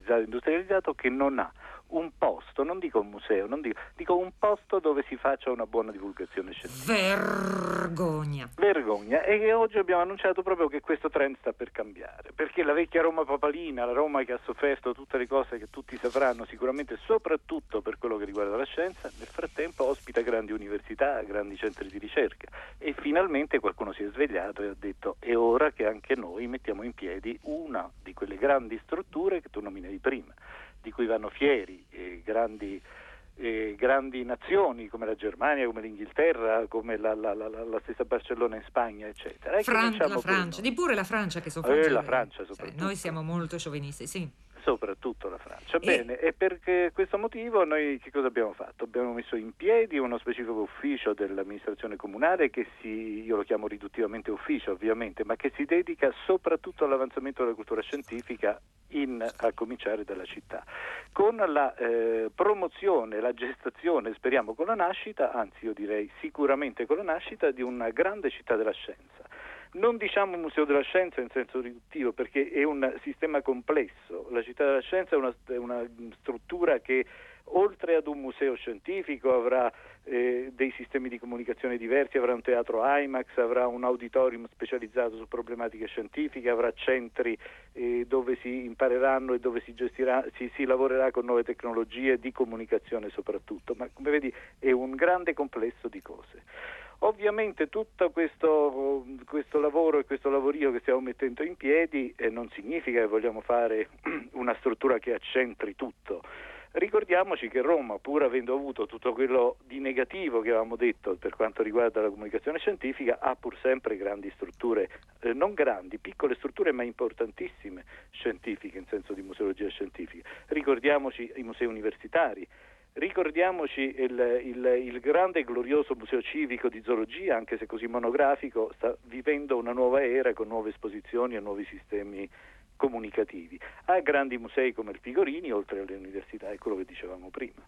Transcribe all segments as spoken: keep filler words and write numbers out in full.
globalizzato, industrializzato, che non ha un posto, non dico un museo, non dico, dico un posto dove si faccia una buona divulgazione scientifica. Vergogna. Vergogna. E che oggi abbiamo annunciato proprio che questo trend sta per cambiare, perché la vecchia Roma papalina, la Roma che ha sofferto tutte le cose che tutti sapranno sicuramente, soprattutto per quello che riguarda la scienza, nel frattempo ospita grandi università, grandi centri di ricerca, e finalmente qualcuno si è svegliato e ha detto: è ora che anche noi mettiamo in piedi una di quelle grandi strutture che tu nominavi prima, di cui vanno fieri eh, grandi, eh, grandi nazioni come la Germania, come l'Inghilterra, come la, la, la, la stessa Barcellona in Spagna, eccetera. E Fran- la cominciamo Francia, pure di pure la Francia che noi. sono Eh, la Francia cioè, soprattutto. noi siamo molto sciovinisti, sì. Soprattutto la Francia. E- Bene, e per questo motivo noi che cosa abbiamo fatto? Abbiamo messo in piedi uno specifico ufficio dell'amministrazione comunale che si, io lo chiamo riduttivamente ufficio ovviamente, ma che si dedica soprattutto all'avanzamento della cultura scientifica in, a cominciare dalla città, con la eh, promozione, la gestazione, speriamo con la nascita, anzi io direi sicuramente con la nascita di una grande città della scienza. Non diciamo museo della scienza in senso riduttivo, perché è un sistema complesso. La città della scienza è una, è una struttura che oltre ad un museo scientifico avrà eh, dei sistemi di comunicazione diversi, avrà un teatro IMAX, avrà un auditorium specializzato su problematiche scientifiche, avrà centri eh, dove si impareranno e dove si gestirà, si, si lavorerà con nuove tecnologie di comunicazione soprattutto, ma come vedi è un grande complesso di cose. Ovviamente tutto questo, questo lavoro e questo lavorio che stiamo mettendo in piedi eh, non significa che vogliamo fare una struttura che accentri tutto. Ricordiamoci che Roma, pur avendo avuto tutto quello di negativo che avevamo detto per quanto riguarda la comunicazione scientifica, ha pur sempre grandi strutture, eh, non grandi, piccole strutture ma importantissime scientifiche in senso di museologia scientifica. Ricordiamoci i musei universitari. Ricordiamoci il, il, il grande e glorioso museo civico di zoologia, anche se così monografico, sta vivendo una nuova era con nuove esposizioni e nuovi sistemi comunicativi. Ha grandi musei come il Pigorini, oltre alle università, è quello che dicevamo prima.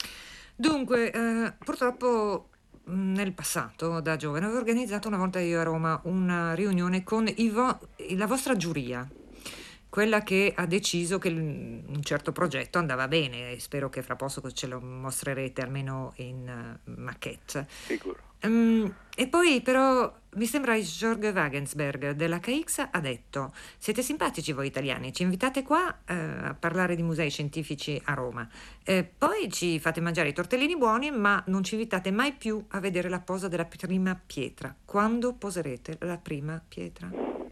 Dunque, eh, purtroppo mh, nel passato, da giovane, avevo organizzato una volta io a Roma una riunione con i vo- la vostra giuria, quella che ha deciso che l- un certo progetto andava bene, e spero che fra poco ce lo mostrerete almeno in uh, maquette. Sicuro. Mm, e poi però mi sembra Jörg Wagensberg della K X ha detto: siete simpatici voi italiani, ci invitate qua eh, a parlare di musei scientifici a Roma, eh, poi ci fate mangiare i tortellini buoni, ma non ci invitate mai più a vedere la posa della prima pietra. Quando poserete la prima pietra?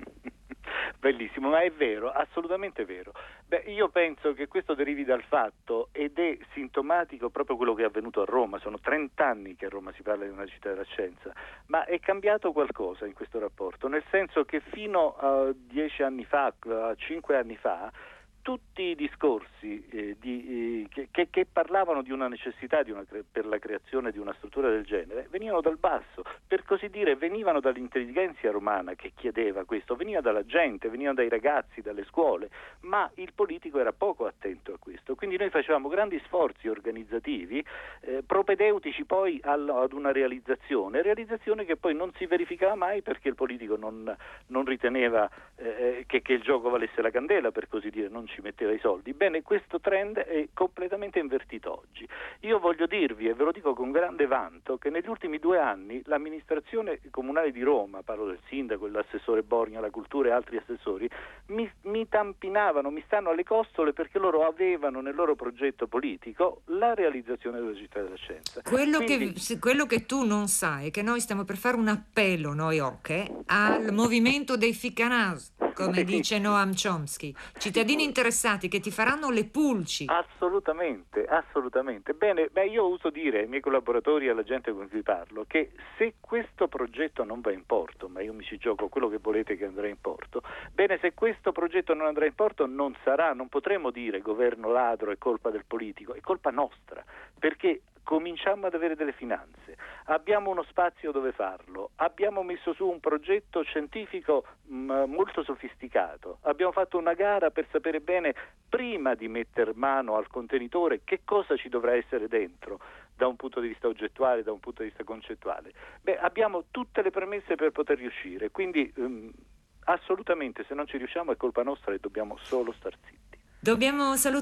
Bellissimo, ma è vero, assolutamente vero. Beh, io penso che questo derivi dal fatto, ed è sintomatico proprio quello che è avvenuto a Roma, sono trent'anni che a Roma si parla di una città della scienza, ma è cambiato qualcosa in questo rapporto, nel senso che fino a dieci anni fa, a cinque anni fa, tutti i discorsi eh, di, eh, che, che parlavano di una necessità di una cre- per la creazione di una struttura del genere venivano dal basso, per così dire venivano dall'intelligenza romana che chiedeva questo, veniva dalla gente, venivano dai ragazzi, dalle scuole, ma il politico era poco attento a questo, quindi noi facevamo grandi sforzi organizzativi eh, propedeutici poi al, ad una realizzazione, realizzazione che poi non si verificava mai perché il politico non, non riteneva eh, che, che il gioco valesse la candela, per così dire, non ci metteva i soldi. Bene, questo trend è completamente invertito oggi. Io voglio dirvi, e ve lo dico con grande vanto, che negli ultimi due anni l'amministrazione comunale di Roma, parlo del sindaco, dell'assessore Borgna alla cultura e altri assessori, mi, mi tampinavano, mi stanno alle costole perché loro avevano nel loro progetto politico la realizzazione della città della scienza. Quello, Quindi, che, se- quello che tu non sai è che noi stiamo per fare un appello, noi ocche, al movimento dei ficcanasi, come dice benissimo. Noam Chomsky, cittadini Sicuro. interessati che ti faranno le pulci. Assolutamente, assolutamente. Bene, beh, io uso dire ai miei collaboratori e alla gente con cui parlo che se questo progetto non va in porto, ma io mi ci gioco quello che volete che andrà in porto, bene, se questo progetto non andrà in porto non sarà, non potremo dire governo ladro è colpa del politico, è colpa nostra, perché cominciamo ad avere delle finanze, abbiamo uno spazio dove farlo, abbiamo messo su un progetto scientifico mh, molto sofisticato, abbiamo fatto una gara per sapere bene prima di metter mano al contenitore che cosa ci dovrà essere dentro da un punto di vista oggettuale, da un punto di vista concettuale. Beh, abbiamo tutte le premesse per poter riuscire, quindi um, assolutamente se non ci riusciamo è colpa nostra e dobbiamo solo star zitti. Dobbiamo salutare